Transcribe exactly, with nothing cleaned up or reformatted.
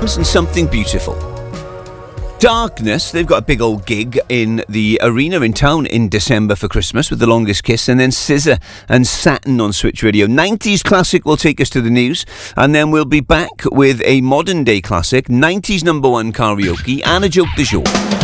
Sounds and Something Beautiful. Darkness, they've got a big old gig in the arena in town in December for Christmas with The Longest Kiss, and then Scissor and Satin on Switch Radio. nineties classic will take us to the news, and then we'll be back with a modern day classic, nineties number one karaoke, and a joke de jour.